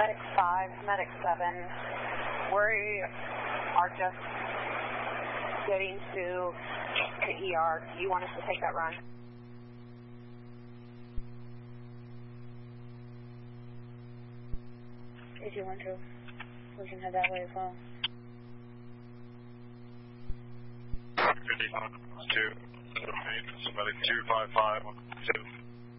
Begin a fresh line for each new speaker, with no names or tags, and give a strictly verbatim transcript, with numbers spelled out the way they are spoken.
Medic five, Medic seven. We are just getting to the E R. Do you want us to take that run?
If you want to, we can head that way as well.
fifty-two, somebody two five five, two.